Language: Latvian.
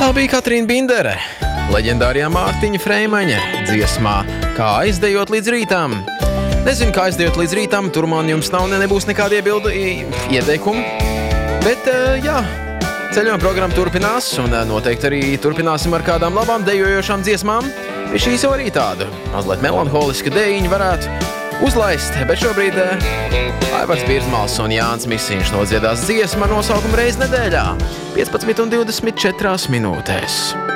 Tā bija Katrīna Bindere, leģendārajā Mārtiņa Freimaņa dziesmā Kā aizdejot līdz rītam. Nezinu, kā aizdejot līdz rītam, tur man jums nebūs nekādi ieteikumi. Bet, jā, ceļojuma programma turpinās, un noteikti arī turpināsim ar kādām labām dejojošām dziesmām. Šīs jau arī tādu mazliet melanholiska dejiņu varētu uzlaist, bet šobrīd Aivars Birzmals un Jānis Misiņš nodziedās dziesmu ar nosaukumu Reiz nedēļā 15:24 minūtēs.